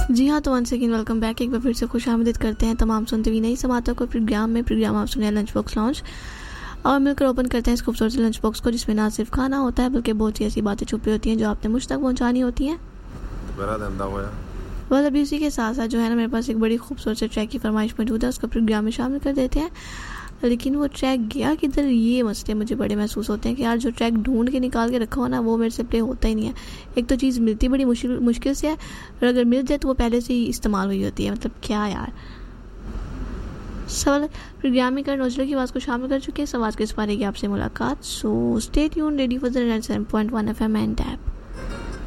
जी हाँ, तो once again welcome back. एक बार फिर से खुशामदीद करते हैं तमाम सुनते हुए नई समातों को प्रोग्राम आप सुनिए लंच बॉक्स लॉन्च, और मिलकर ओपन करते हैं इस खूबसूरत लंच बॉक्स को, जिसमें ना सिर्फ खाना होता है बल्कि बहुत सी ऐसी बातें छुपी होती हैं जो आपने मुझ तक पहुँचानी होती हैं। बस अभी उसी के साथ साथ जो है ना, मेरे पास एक बड़ी खूबसूरत से ट्रैक की फरमाइश मौजूद है, उसको प्रोग्राम में शामिल कर देते हैं। लेकिन वो ट्रैक गया किधर, ये मसले मुझे बड़े महसूस होते हैं कि यार जो ट्रैक ढूंढ के निकाल के रखा हो ना, वो मेरे से प्ले होता ही नहीं है। एक तो चीज़ मिलती बड़ी मुश्किल से है, और अगर मिल जाए तो वो पहले से ही इस्तेमाल हुई होती है। मतलब क्या यार। सवाल प्रोग्रामिंग कर नौजलों की आवाज़ को शामिल कर चुके हैं। समाज के इस बारे की आपसे मुलाकात। So stay tuned, ready for the 7.1 FM and tap.